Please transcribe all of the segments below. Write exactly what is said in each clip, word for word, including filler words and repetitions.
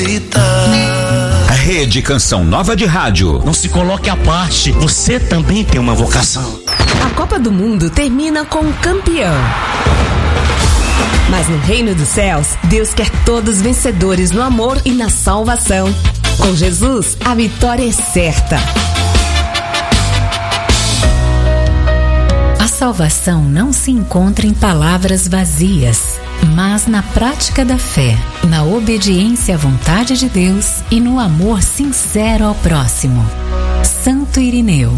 visitar. Rede Canção Nova de Rádio. Não se coloque à parte, você também tem uma vocação. A Copa do Mundo termina com um campeão. Mas no reino dos céus, Deus quer todos vencedores no amor e na salvação. Com Jesus, a vitória é certa. A salvação não se encontra em palavras vazias, mas na prática da fé, na obediência à vontade de Deus e no amor sincero ao próximo. Santo Irineu.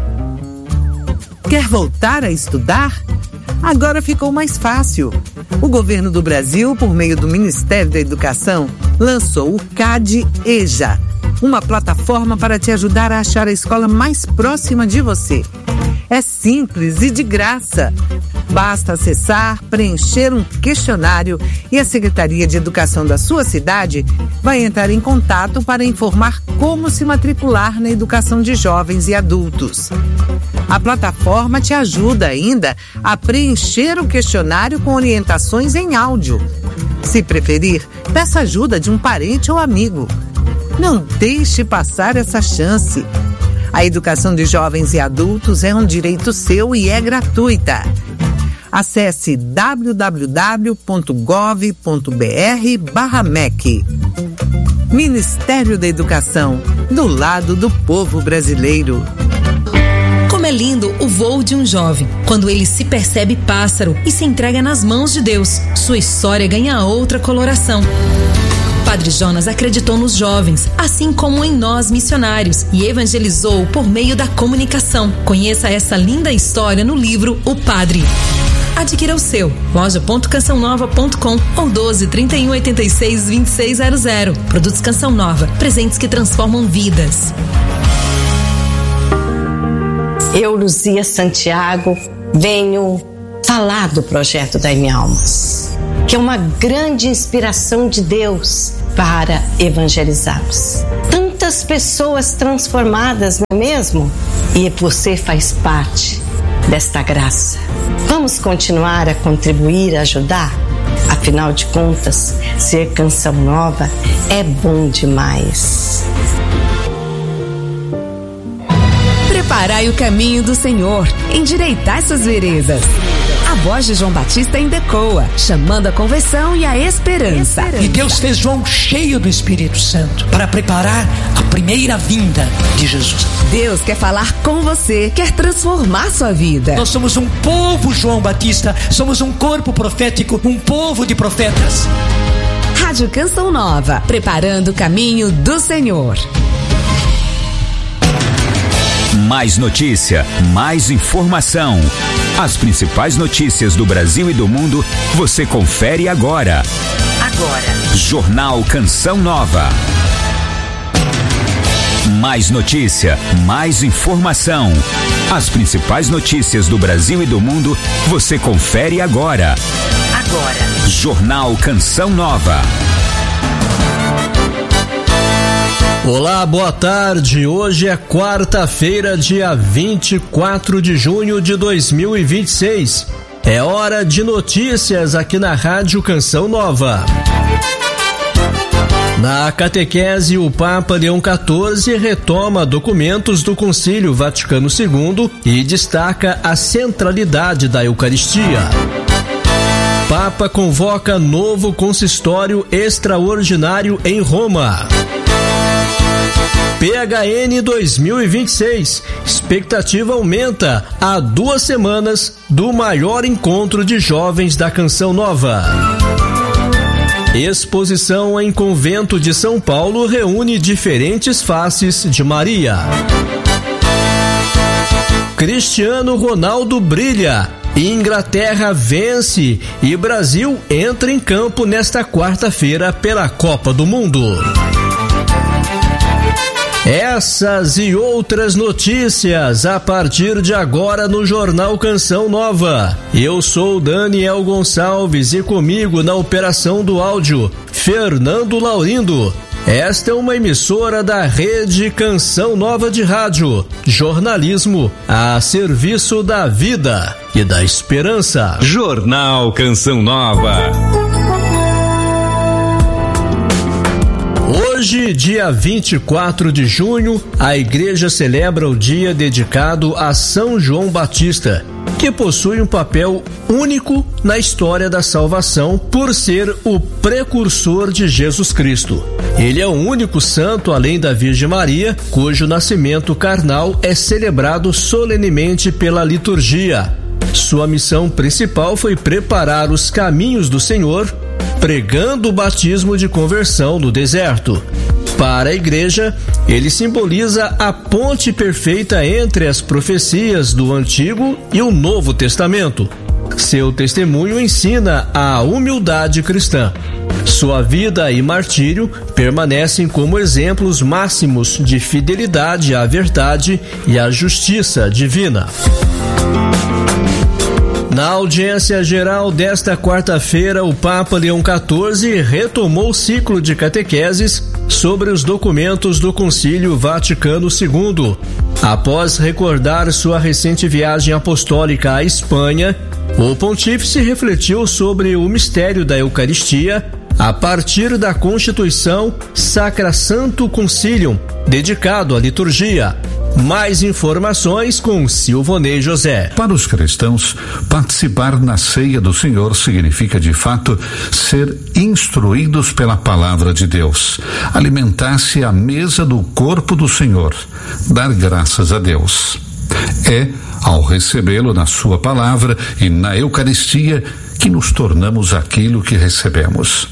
Quer voltar a estudar? Agora ficou mais fácil. O governo do Brasil, por meio do Ministério da Educação, lançou o CAD-EJA, uma plataforma para te ajudar a achar a escola mais próxima de você. É simples e de graça. Basta acessar, preencher um questionário e a Secretaria de Educação da sua cidade vai entrar em contato para informar como se matricular na educação de jovens e adultos. A plataforma te ajuda ainda a preencher o questionário com orientações em áudio. Se preferir, peça ajuda de um parente ou amigo. Não deixe passar essa chance. A educação de jovens e adultos é um direito seu e é gratuita. Acesse w w w ponto gov ponto b r barra M E C. Ministério da Educação, do lado do povo brasileiro. Como é lindo o voo de um jovem, quando ele se percebe pássaro e se entrega nas mãos de Deus. Sua história ganha outra coloração. Padre Jonas acreditou nos jovens, assim como em nós missionários, e evangelizou por meio da comunicação. Conheça essa linda história no livro O Padre. Adquira o seu, loja ponto canção nova ponto com ou doze, trinta e um, oitenta e seis, vinte e seis zero zero. Produtos Canção Nova, presentes que transformam vidas. Eu, Luzia Santiago, venho falar do projeto Dai-me Almas, que é uma grande inspiração de Deus para evangelizarmos. Tantas pessoas transformadas, não é mesmo? E você faz parte desta graça. Vamos continuar a contribuir, a ajudar? Afinal de contas, ser Canção Nova é bom demais. Preparai o caminho do Senhor, endireitai suas veredas. A voz de João Batista ecoa, chamando a conversão e a esperança. E Deus fez João cheio do Espírito Santo para preparar a primeira vinda de Jesus. Deus quer falar com você, quer transformar sua vida. Nós somos um povo, João Batista, somos um corpo profético, um povo de profetas. Rádio Canção Nova, preparando o caminho do Senhor. Mais notícia, mais informação. As principais notícias do Brasil e do mundo, você confere agora. Agora. Jornal Canção Nova. Mais notícia, mais informação. As principais notícias do Brasil e do mundo, você confere agora. Agora. Jornal Canção Nova. Olá, boa tarde. Hoje é quarta-feira, dia vinte e quatro de junho de dois mil e vinte e seis. É hora de notícias aqui na Rádio Canção Nova. Na catequese, o Papa Leão quatorze retoma documentos do Concílio Vaticano segundo e destaca a centralidade da Eucaristia. Papa convoca novo consistório extraordinário em Roma. P H N dois mil e vinte e seis. Expectativa aumenta há duas semanas do maior encontro de jovens da Canção Nova. Exposição em Convento de São Paulo reúne diferentes faces de Maria. Cristiano Ronaldo brilha. Inglaterra vence e Brasil entra em campo nesta quarta-feira pela Copa do Mundo. Essas e outras notícias a partir de agora no Jornal Canção Nova. Eu sou Daniel Gonçalves e comigo na operação do áudio, Fernando Laurindo. Esta é uma emissora da Rede Canção Nova de Rádio. Jornalismo a serviço da vida e da esperança. Jornal Canção Nova. Hoje, dia vinte e quatro de junho, a igreja celebra o dia dedicado a São João Batista, que possui um papel único na história da salvação por ser o precursor de Jesus Cristo. Ele é o único santo, além da Virgem Maria, cujo nascimento carnal é celebrado solenemente pela liturgia. Sua missão principal foi preparar os caminhos do Senhor, pregando o batismo de conversão no deserto. Para a igreja, ele simboliza a ponte perfeita entre as profecias do Antigo e o Novo Testamento. Seu testemunho ensina a humildade cristã. Sua vida e martírio permanecem como exemplos máximos de fidelidade à verdade e à justiça divina. Na audiência geral desta quarta-feira, o Papa Leão quatorze retomou o ciclo de catequeses sobre os documentos do Concílio Vaticano segundo. Após recordar sua recente viagem apostólica à Espanha, o pontífice refletiu sobre o mistério da Eucaristia a partir da Constituição Sacrosanctum Concilium, dedicado à liturgia. Mais informações com Silvonei José. Para os cristãos, participar na ceia do Senhor significa, de fato, ser instruídos pela palavra de Deus, alimentar-se à mesa do corpo do Senhor, dar graças a Deus. É, ao recebê-lo na sua palavra e na Eucaristia, que nos tornamos aquilo que recebemos.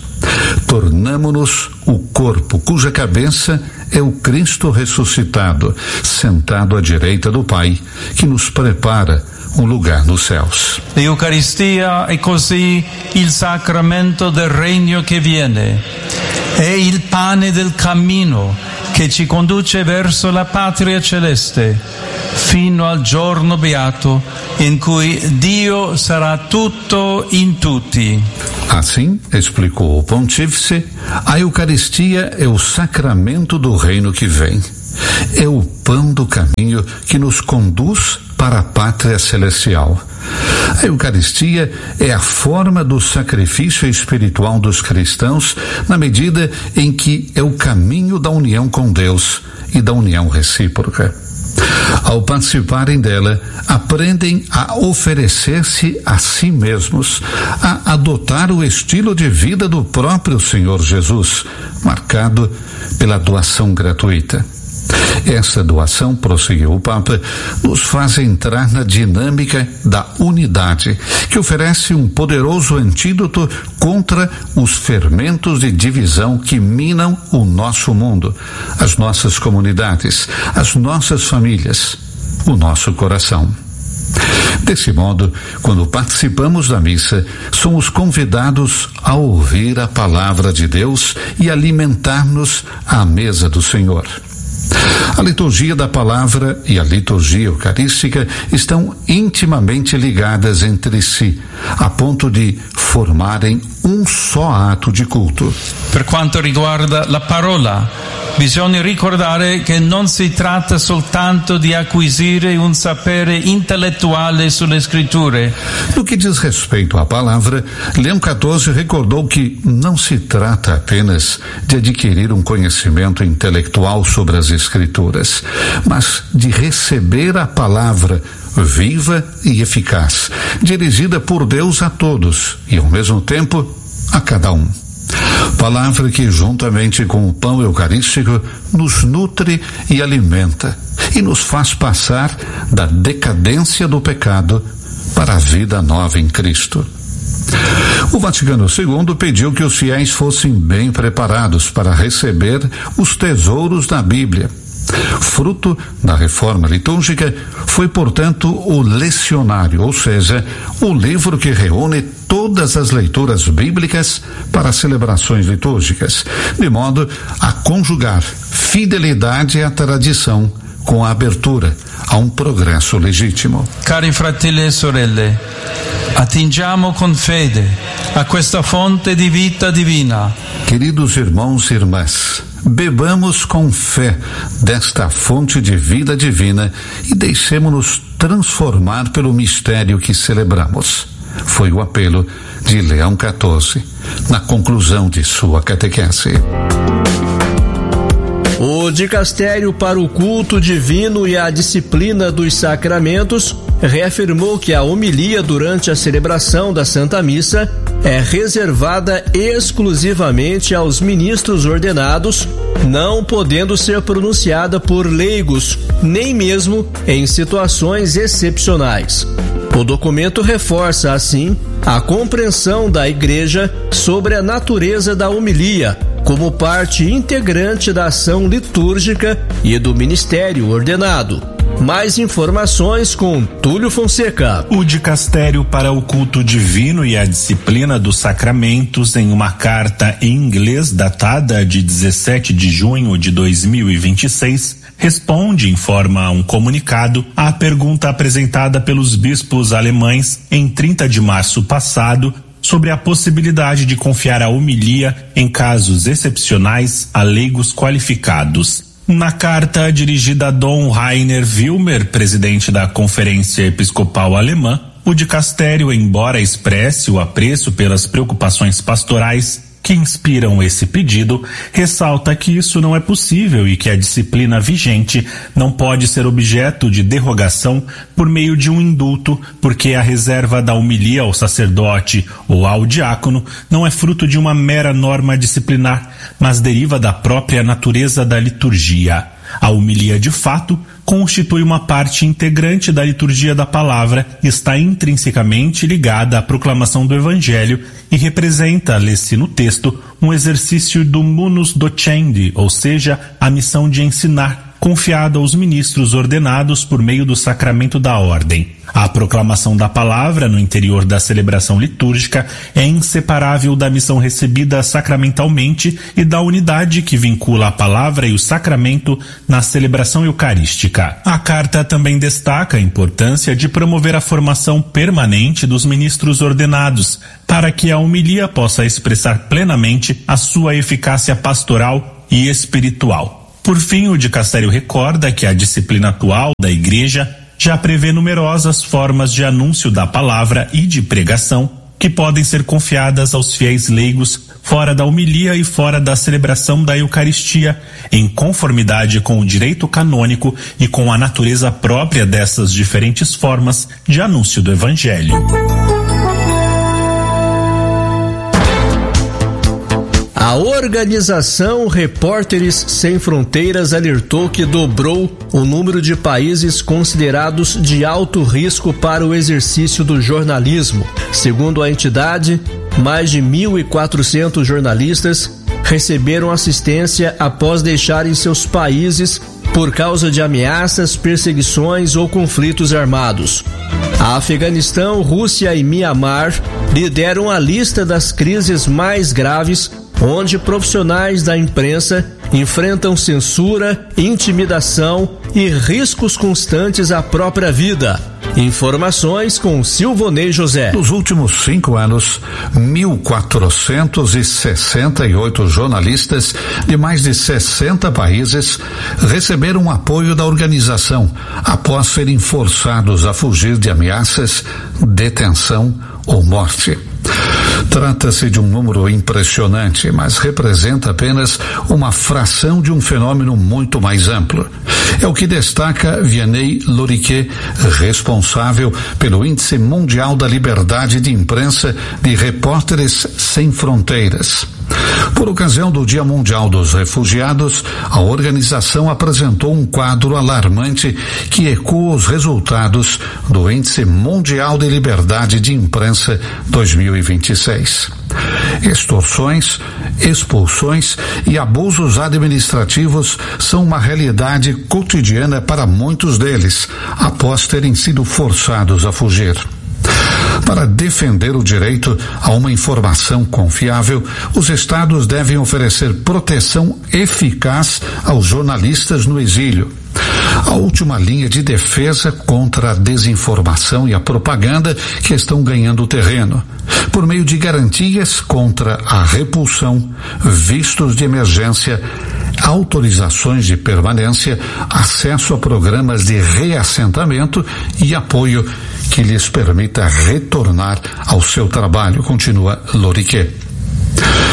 Tornamo-nos o corpo cuja cabeça é o Cristo ressuscitado, sentado à direita do Pai, que nos prepara um lugar nos céus. La Eucaristia è così il sacramento del regno che viene. È il pane del cammino che ci conduce verso la patria celeste, fino al giorno beato in cui Dio sarà tutto in tutti. Assim, explicou o pontífice, a Eucaristia é o sacramento do reino que vem. É o pão do caminho que nos conduz para a pátria celestial. A Eucaristia é a forma do sacrifício espiritual dos cristãos na medida em que é o caminho da união com Deus e da união recíproca. Ao participarem dela, aprendem a oferecer-se a si mesmos, a adotar o estilo de vida do próprio Senhor Jesus, marcado pela doação gratuita. Essa doação, prosseguiu o Papa, nos faz entrar na dinâmica da unidade, que oferece um poderoso antídoto contra os fermentos de divisão que minam o nosso mundo, as nossas comunidades, as nossas famílias, o nosso coração. Desse modo, quando participamos da missa, somos convidados a ouvir a palavra de Deus e alimentar-nos à mesa do Senhor. A liturgia da palavra e a liturgia eucarística estão intimamente ligadas entre si, a ponto de formarem um só ato de culto. Per quanto riguarda la parola, bisogna ricordare che non si tratta soltanto di acquisire un sapere intellettuale sulle scritture. No que diz respeito à palavra, Leão quatorze recordou que não se trata apenas de adquirir um conhecimento intelectual sobre as escrituras, mas de receber a palavra viva e eficaz, dirigida por Deus a todos e, ao mesmo tempo, a cada um. Palavra que, juntamente com o pão eucarístico, nos nutre e alimenta e nos faz passar da decadência do pecado para a vida nova em Cristo. O Vaticano segundo pediu que os fiéis fossem bem preparados para receber os tesouros da Bíblia. Fruto da reforma litúrgica foi, portanto, o lecionário, ou seja, o livro que reúne todas as leituras bíblicas para as celebrações litúrgicas, de modo a conjugar fidelidade à tradição com a abertura a um progresso legítimo. Cari fratelli e sorelle, attingiamo con fede a questa fonte di vita divina. Queridos irmãos e irmãs, bebamos com fé desta fonte de vida divina e deixemo-nos transformar pelo mistério que celebramos. Foi o apelo de Leão quatorze, na conclusão de sua catequese. O dicastério para o culto divino e a disciplina dos sacramentos reafirmou que a homilia durante a celebração da Santa Missa é reservada exclusivamente aos ministros ordenados, não podendo ser pronunciada por leigos, nem mesmo em situações excepcionais. O documento reforça, assim, a compreensão da Igreja sobre a natureza da homilia, como parte integrante da ação litúrgica e do ministério ordenado. Mais informações com Túlio Fonseca. O dicastério para o culto divino e a disciplina dos sacramentos, em uma carta em inglês datada de dezessete de junho de dois mil e vinte e seis, responde, informa um comunicado, à pergunta apresentada pelos bispos alemães em trinta de março passado sobre a possibilidade de confiar a homilia em casos excepcionais a leigos qualificados. Na carta dirigida a Dom Rainer Wilmer, presidente da Conferência Episcopal Alemã, o dicastério, embora expresse o apreço pelas preocupações pastorais que inspiram esse pedido, ressalta que isso não é possível e que a disciplina vigente não pode ser objeto de derrogação por meio de um indulto, porque a reserva da homilia ao sacerdote ou ao diácono não é fruto de uma mera norma disciplinar, mas deriva da própria natureza da liturgia. A homilia, de fato, constitui uma parte integrante da liturgia da palavra, está intrinsecamente ligada à proclamação do Evangelho e representa, lê-se no texto, um exercício do munus docendi, ou seja, a missão de ensinar, confiada aos ministros ordenados por meio do sacramento da ordem. A proclamação da palavra no interior da celebração litúrgica é inseparável da missão recebida sacramentalmente e da unidade que vincula a palavra e o sacramento na celebração eucarística. A carta também destaca a importância de promover a formação permanente dos ministros ordenados, para que a homilia possa expressar plenamente a sua eficácia pastoral e espiritual. Por fim, o dicastério recorda que a disciplina atual da Igreja já prevê numerosas formas de anúncio da palavra e de pregação que podem ser confiadas aos fiéis leigos fora da homilia e fora da celebração da Eucaristia, em conformidade com o direito canônico e com a natureza própria dessas diferentes formas de anúncio do Evangelho. A organização Repórteres Sem Fronteiras alertou que dobrou o número de países considerados de alto risco para o exercício do jornalismo. Segundo a entidade, mais de mil e quatrocentos jornalistas receberam assistência após deixarem seus países por causa de ameaças, perseguições ou conflitos armados. A Afeganistão, Rússia e Mianmar lideram a lista das crises mais graves, onde profissionais da imprensa enfrentam censura, intimidação e riscos constantes à própria vida. Informações com Silvonei José. Nos últimos cinco anos, mil quatrocentos e sessenta e oito jornalistas de mais de sessenta países receberam apoio da organização após serem forçados a fugir de ameaças, detenção ou morte. Trata-se de um número impressionante, mas representa apenas uma fração de um fenômeno muito mais amplo. É o que destaca Vianney Loriquet, responsável pelo Índice Mundial da Liberdade de Imprensa de Repórteres Sem Fronteiras. Por ocasião do Dia Mundial dos Refugiados, a organização apresentou um quadro alarmante que ecoa os resultados do Índice Mundial de Liberdade de Imprensa dois mil e vinte e seis. Extorsões, expulsões e abusos administrativos são uma realidade cotidiana para muitos deles, após terem sido forçados a fugir. Para defender o direito a uma informação confiável, os estados devem oferecer proteção eficaz aos jornalistas no exílio. A última linha de defesa contra a desinformação e a propaganda que estão ganhando terreno, por meio de garantias contra a repulsão, vistos de emergência, autorizações de permanência, acesso a programas de reassentamento e apoio que lhes permita retornar ao seu trabalho, continua Loriquet.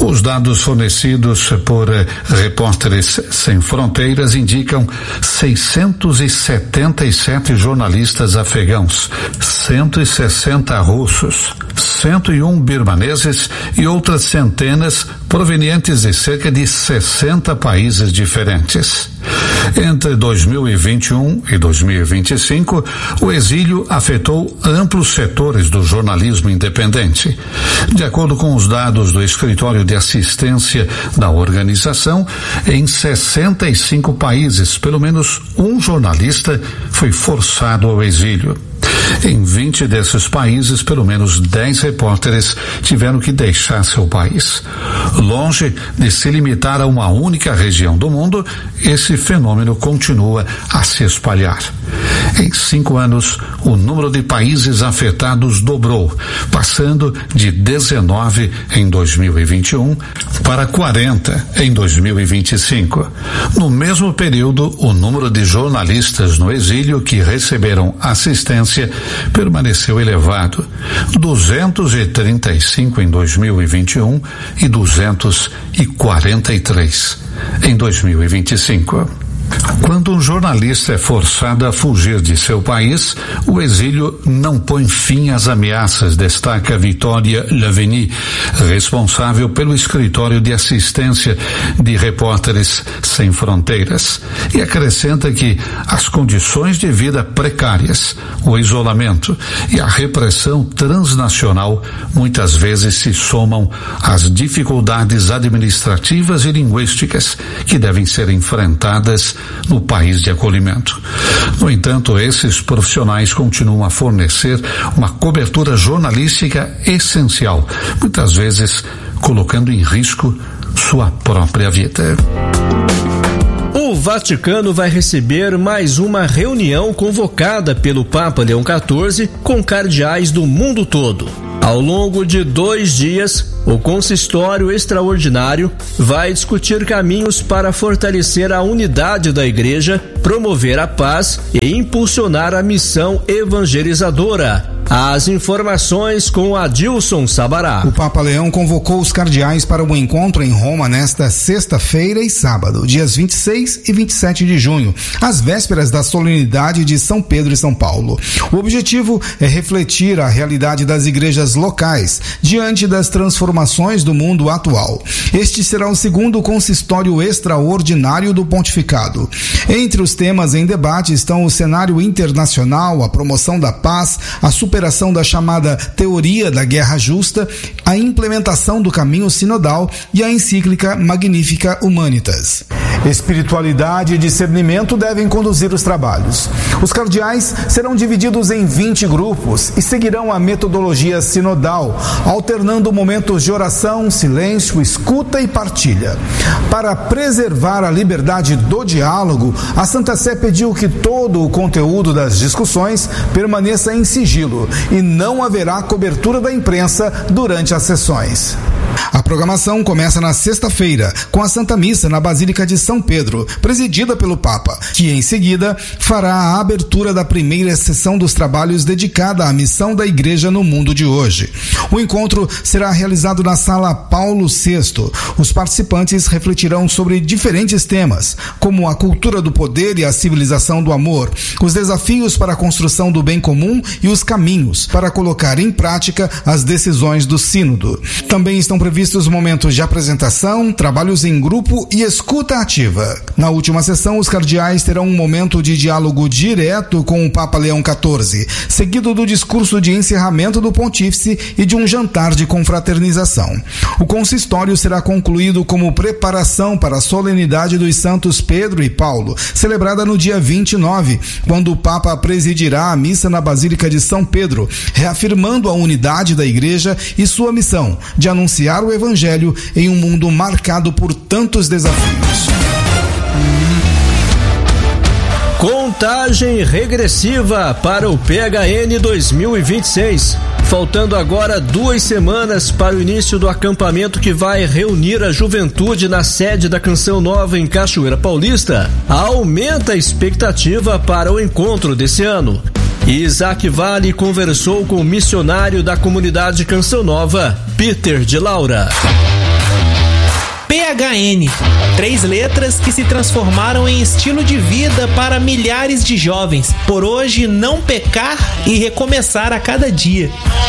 Os dados fornecidos por Repórteres Sem Fronteiras indicam seiscentos e setenta e sete jornalistas afegãos, cento e sessenta russos, cento e um birmaneses e outras centenas provenientes de cerca de sessenta países diferentes. Entre dois mil e vinte e um e dois mil e vinte e cinco, o exílio afetou amplos setores do jornalismo independente. De acordo com os dados do Escritório de Assistência da organização, em sessenta e cinco países, pelo menos um jornalista foi forçado ao exílio. Em vinte desses países, pelo menos dez repórteres tiveram que deixar seu país. Longe de se limitar a uma única região do mundo, esse fenômeno continua a se espalhar. Em cinco anos, o número de países afetados dobrou, passando de dezenove em dois mil e vinte e um para quarenta em dois mil e vinte e cinco. No mesmo período, o número de jornalistas no exílio que receberam assistência permaneceu elevado, duzentos e trinta e cinco em dois mil e vinte e um e duzentos e quarenta e três em dois mil e vinte e cinco. Quando um jornalista é forçado a fugir de seu país, o exílio não põe fim às ameaças, destaca Vitória Laveni, responsável pelo Escritório de Assistência de Repórteres Sem Fronteiras, e acrescenta que as condições de vida precárias, o isolamento e a repressão transnacional muitas vezes se somam às dificuldades administrativas e linguísticas que devem ser enfrentadas no país de acolhimento. No entanto, esses profissionais continuam a fornecer uma cobertura jornalística essencial, muitas vezes colocando em risco sua própria vida. O Vaticano vai receber mais uma reunião convocada pelo Papa Leão quatorze com cardeais do mundo todo. Ao longo de dois dias, o consistório extraordinário vai discutir caminhos para fortalecer a unidade da Igreja, promover a paz e impulsionar a missão evangelizadora. As informações com Adilson Sabará. O Papa Leão convocou os cardeais para um encontro em Roma nesta sexta-feira e sábado, dias vinte e seis e vinte e sete de junho, às vésperas da solenidade de São Pedro e São Paulo. O objetivo é refletir a realidade das igrejas locais diante das transformações do mundo atual. Este será o segundo consistório extraordinário do pontificado. Entre os temas em debate estão o cenário internacional, a promoção da paz, a superação da chamada teoria da guerra justa, a implementação do caminho sinodal e a encíclica Magnificat Humanitas. Espiritualidade e discernimento devem conduzir os trabalhos. Os cardeais serão divididos em vinte grupos e seguirão a metodologia sinodal, alternando momentos de oração, silêncio, escuta e partilha. Para preservar a liberdade do diálogo, a Santa Sé pediu que todo o conteúdo das discussões permaneça em sigilo e não haverá cobertura da imprensa durante as sessões. A programação começa na sexta-feira, com a Santa Missa na Basílica de São Pedro, presidida pelo Papa, que em seguida fará a abertura da primeira sessão dos trabalhos dedicada à missão da Igreja no mundo de hoje. O encontro será realizado na Sala Paulo sexto. Os participantes refletirão sobre diferentes temas, como a cultura do poder e a civilização do amor, os desafios para a construção do bem comum e os caminhos para colocar em prática as decisões do Sínodo. Também estão previstos momentos de apresentação, trabalhos em grupo e escuta ativa. Na última sessão, os cardeais terão um momento de diálogo direto com o Papa Leão quatorze, seguido do discurso de encerramento do pontífice e de um jantar de confraternização. O consistório será concluído como preparação para a solenidade dos santos Pedro e Paulo, celebrada no dia vinte e nove, quando o Papa presidirá a missa na Basílica de São Pedro, reafirmando a unidade da Igreja e sua missão de anunciar o Evangelho em um mundo marcado por tantos desafios. Contagem regressiva para o P H N dois mil e vinte e seis. Faltando agora duas semanas para o início do acampamento que vai reunir a juventude na sede da Canção Nova em Cachoeira Paulista, aumenta a expectativa para o encontro desse ano. Isaac Vale conversou com o missionário da comunidade Canção Nova, Peter de Laura. P H N, três letras que se transformaram em estilo de vida para milhares de jovens. Por hoje, não pecar e recomeçar a cada dia.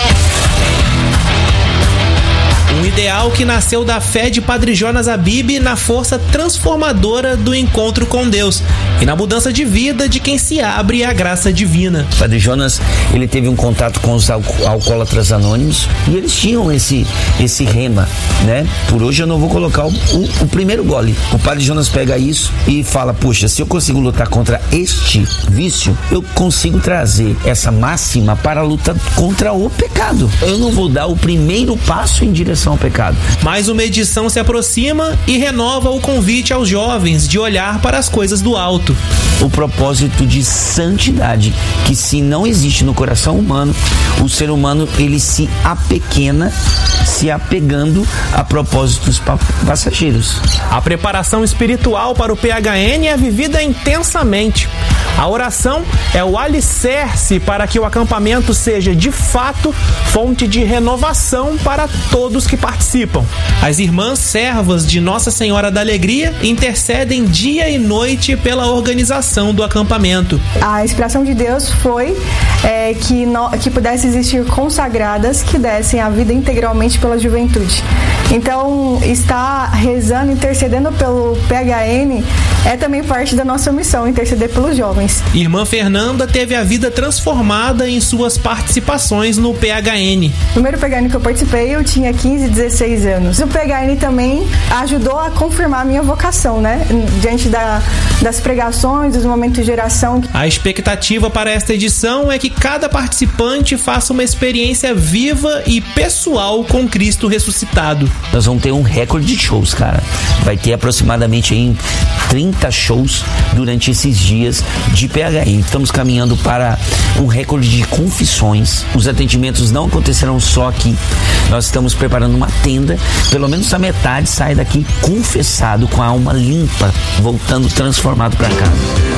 Um ideal que nasceu da fé de Padre Jonas Abib na força transformadora do encontro com Deus e na mudança de vida de quem se abre à graça divina. Padre Jonas, ele teve um contato com os alcoólatras anônimos e eles tinham esse, esse rema, né? Por hoje eu não vou colocar o, o, o primeiro gole. O Padre Jonas pega isso e fala, puxa, se eu consigo lutar contra este vício, eu consigo trazer essa máxima para a luta contra o pecado. Eu não vou dar o primeiro passo em direção ao pecado. Mais uma edição se aproxima e renova o convite aos jovens de olhar para as coisas do alto. O propósito de santidade, que se não existe no coração humano, o ser humano ele se apequena, se apegando a propósitos passageiros. A preparação espiritual para o P H N é vivida intensamente. A oração é o alicerce para que o acampamento seja, de fato, fonte de renovação para todos que participam. As irmãs servas de Nossa Senhora da Alegria intercedem dia e noite pela organização do acampamento. A inspiração de Deus foi é, que, no, que pudesse existir consagradas que dessem a vida integralmente pela juventude. Então, estar rezando, intercedendo pelo P H N é também parte da nossa missão, interceder pelos jovens. Irmã Fernanda teve a vida transformada em suas participações no P H N. O primeiro P H N que eu participei, eu tinha quinze, dezesseis anos. O P H N também ajudou a confirmar a minha vocação, né? Diante da, das pregações, dos momentos de oração. A expectativa para esta edição é que cada participante faça uma experiência viva e pessoal com Cristo ressuscitado. Nós vamos ter um recorde de shows, cara. Vai ter aproximadamente aí trinta shows durante esses dias de P H N. Estamos caminhando para um recorde de confissões. Os atendimentos não acontecerão só aqui. Nós estamos preparando uma tenda. Pelo menos a metade sai daqui confessado, com a alma limpa, voltando transformado para casa.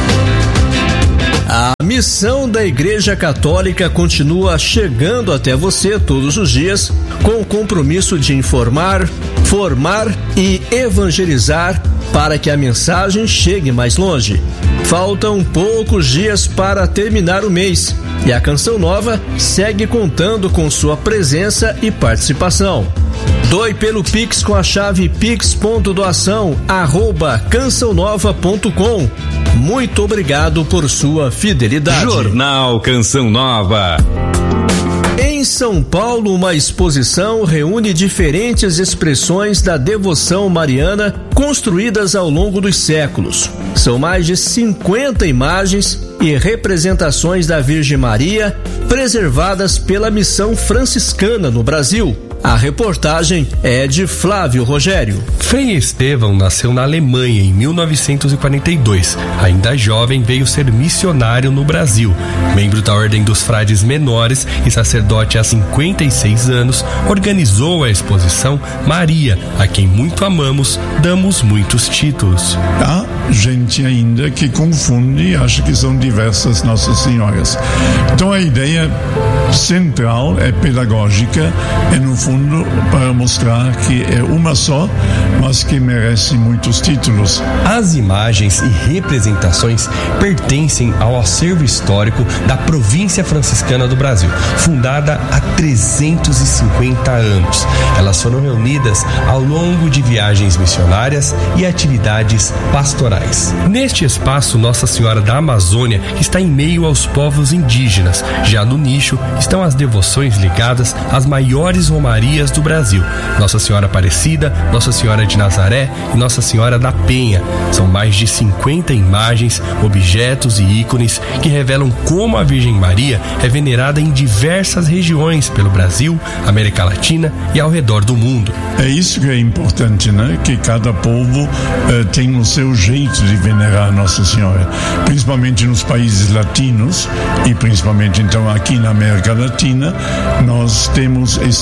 A missão da Igreja Católica continua chegando até você todos os dias, com o compromisso de informar, formar e evangelizar para que a mensagem chegue mais longe. Faltam poucos dias para terminar o mês e a Canção Nova segue contando com sua presença e participação. Doe pelo Pix com a chave pix ponto doação arroba canção nova ponto com. Muito obrigado por sua fidelidade. Jornal Canção Nova. Em São Paulo, uma exposição reúne diferentes expressões da devoção mariana construídas ao longo dos séculos. São mais de cinquenta imagens e representações da Virgem Maria preservadas pela missão franciscana no Brasil. A reportagem é de Flávio Rogério. Frei Estevão nasceu na Alemanha em mil novecentos e quarenta e dois. Ainda jovem, veio ser missionário no Brasil. Membro da Ordem dos Frades Menores e sacerdote há cinquenta e seis anos, organizou a exposição Maria, a quem muito amamos, damos muitos títulos. Há gente ainda que confunde e acha que são diversas Nossas Senhoras. Então a ideia central é pedagógica, é no fundo para mostrar que é uma só, mas que merece muitos títulos. As imagens e representações pertencem ao acervo histórico da Província Franciscana do Brasil, fundada há trezentos e cinquenta anos. Elas foram reunidas ao longo de viagens missionárias e atividades pastorais. Neste espaço, Nossa Senhora da Amazônia está em meio aos povos indígenas. Já no nicho estão as devoções ligadas às maiores romarias do Brasil: Nossa Senhora Aparecida, Nossa Senhora de Nazaré e Nossa Senhora da Penha. São mais de cinquenta imagens, objetos e ícones que revelam como a Virgem Maria é venerada em diversas regiões pelo Brasil, América Latina e ao redor do mundo. É isso que é importante, né? Que cada povo uh, tem o seu jeito de venerar Nossa Senhora, principalmente nos países latinos e principalmente então aqui na América Latina. Nós temos esse costume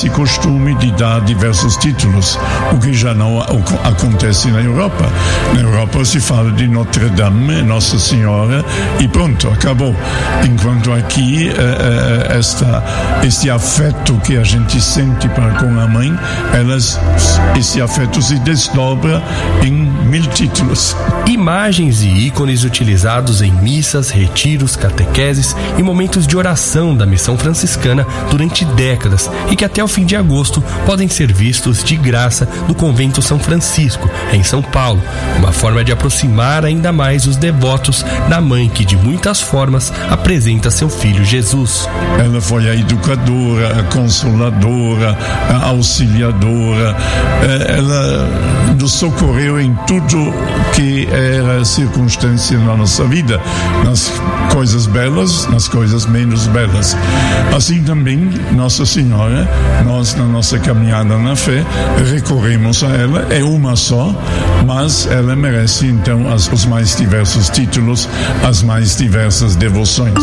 costume de dar diversos títulos, o que já não acontece na Europa. Na Europa se fala de Notre Dame, Nossa Senhora, e pronto, acabou. Enquanto aqui, esta, este afeto que a gente sente para com a mãe, elas, esse afeto se desdobra em mil títulos. Imagens e ícones utilizados em missas, retiros, catequeses e momentos de oração da missão franciscana durante décadas e que até o fim de agosto podem ser vistos de graça no Convento São Francisco, em São Paulo, uma forma de aproximar ainda mais os devotos da mãe que de muitas formas apresenta seu filho Jesus. Ela foi a educadora, a consoladora, a auxiliadora, ela nos socorreu em tudo que era circunstância na nossa vida, nas coisas belas, nas coisas menos belas. Assim também, Nossa Senhora, nós na nossa caminhada na fé, recorremos a ela, é uma só, mas ela merece então as, os mais diversos títulos, as mais diversas devoções.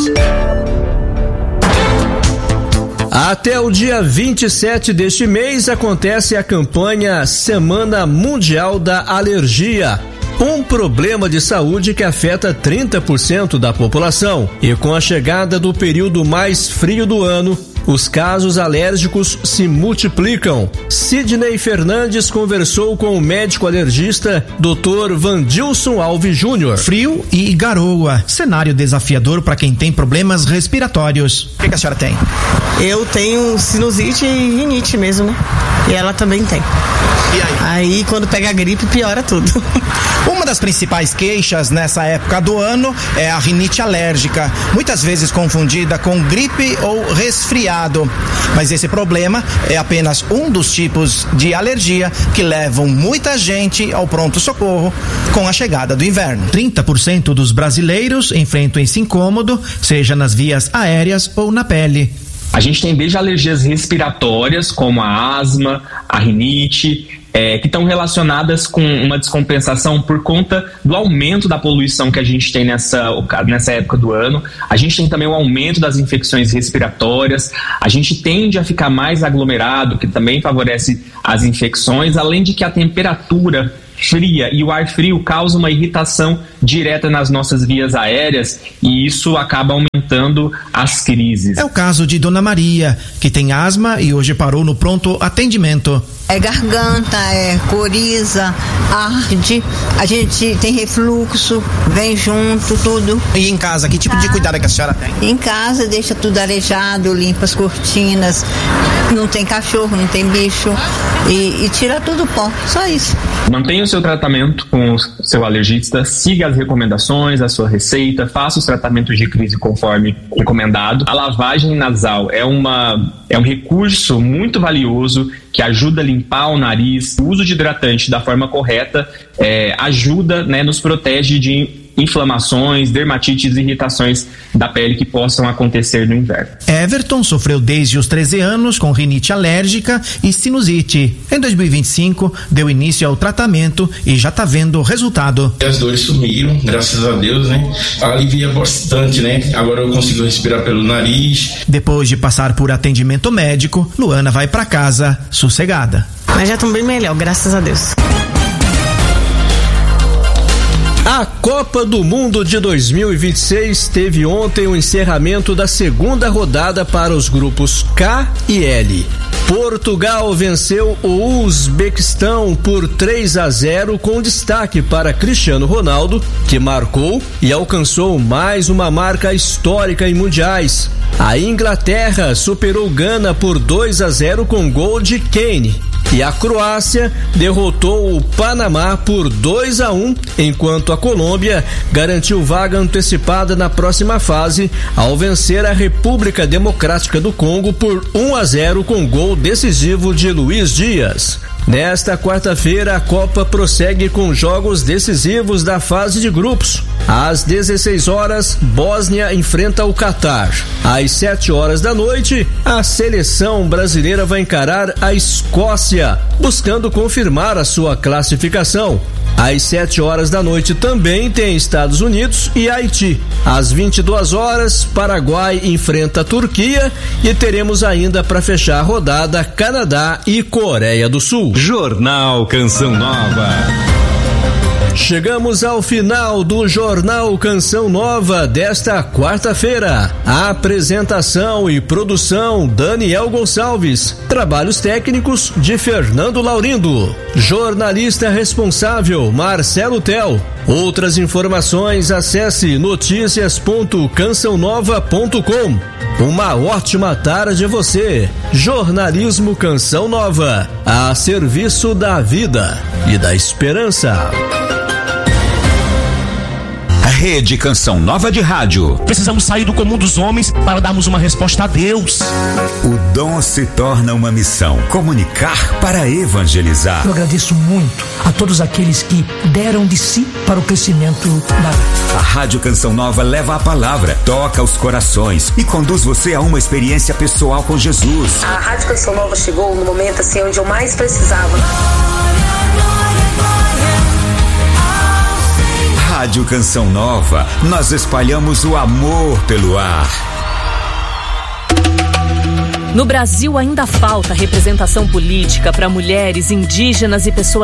Até o dia vinte e sete deste mês acontece a campanha Semana Mundial da Alergia. Um problema de saúde que afeta trinta por cento da população. E com a chegada do período mais frio do ano, os casos alérgicos se multiplicam. Sidney Fernandes conversou com o médico alergista doutor Vandilson Alves Júnior. Frio e garoa, cenário desafiador para quem tem problemas respiratórios. O que, que a senhora tem? Eu tenho sinusite e rinite mesmo, né? E ela também tem. E aí? Aí quando pega a gripe piora tudo. Uma das principais queixas nessa época do ano é a rinite alérgica, muitas vezes confundida com gripe ou resfriado. Mas esse problema é apenas um dos tipos de alergia que levam muita gente ao pronto-socorro com a chegada do inverno. trinta por cento dos brasileiros enfrentam esse incômodo, seja nas vias aéreas ou na pele. A gente tem desde alergias respiratórias, como a asma, a rinite, É, que estão relacionadas com uma descompensação por conta do aumento da poluição que a gente tem nessa, nessa época do ano. A gente tem também o aumento das infecções respiratórias, a gente tende a ficar mais aglomerado, que também favorece as infecções, além de que a temperatura fria e o ar frio causa uma irritação direta nas nossas vias aéreas e isso acaba aumentando as crises. É o caso de Dona Maria, que tem asma e hoje parou no pronto atendimento. É garganta, é coriza, arde, a gente tem refluxo, vem junto, tudo. E em casa, que tipo de cuidado que a senhora tem? Em casa, deixa tudo arejado, limpa as cortinas, não tem cachorro, não tem bicho, e, e tira tudo o pó, só isso. Mantenha o seu tratamento com o seu alergista, siga as recomendações, a sua receita, faça os tratamentos de crise conforme recomendado. A lavagem nasal é, uma, é um recurso muito valioso que ajuda a limpar o nariz. O uso de hidratante da forma correta é, ajuda, né, nos protege de inflamações, dermatites e irritações da pele que possam acontecer no inverno. Everton sofreu desde os treze anos com rinite alérgica e sinusite. Em dois mil e vinte e cinco, deu início ao tratamento e já está vendo o resultado. As dores sumiram, graças a Deus, né? Alivia bastante, né? Agora eu consigo respirar pelo nariz. Depois de passar por atendimento médico, Luana vai para casa sossegada. Mas já estou bem melhor, graças a Deus. A Copa do Mundo de dois mil e vinte e seis teve ontem o encerramento da segunda rodada para os grupos K e L. Portugal venceu o Uzbequistão por três a zero, com destaque para Cristiano Ronaldo, que marcou e alcançou mais uma marca histórica em mundiais. A Inglaterra superou Gana por dois a zero com gol de Kane. E a Croácia derrotou o Panamá por dois a um, enquanto a Colômbia garantiu vaga antecipada na próxima fase ao vencer a República Democrática do Congo por um a zero com gol decisivo de Luiz Dias. Nesta quarta-feira, a Copa prossegue com jogos decisivos da fase de grupos. Às dezesseis horas, Bósnia enfrenta o Catar. Às sete horas da noite, a seleção brasileira vai encarar a Escócia, buscando confirmar a sua classificação. Às sete horas da noite também tem Estados Unidos e Haiti. Às vinte e duas horas, Paraguai enfrenta a Turquia e teremos ainda para fechar a rodada Canadá e Coreia do Sul. Jornal Canção Nova. Chegamos ao final do Jornal Canção Nova desta quarta-feira. A apresentação e produção Daniel Gonçalves. Trabalhos técnicos de Fernando Laurindo. Jornalista responsável Marcelo Tel. Outras informações acesse noticias ponto canção nova ponto com. Uma ótima tarde a você. Jornalismo Canção Nova, a serviço da vida e da esperança. Rede Canção Nova de Rádio. Precisamos sair do comum dos homens para darmos uma resposta a Deus. O dom se torna uma missão: comunicar para evangelizar. Eu agradeço muito a todos aqueles que deram de si para o crescimento da... A Rádio Canção Nova leva a palavra, toca os corações e conduz você a uma experiência pessoal com Jesus. A Rádio Canção Nova chegou no momento assim onde eu mais precisava. Rádio Canção Nova, nós espalhamos o amor pelo ar. No Brasil ainda falta representação política para mulheres, indígenas e pessoas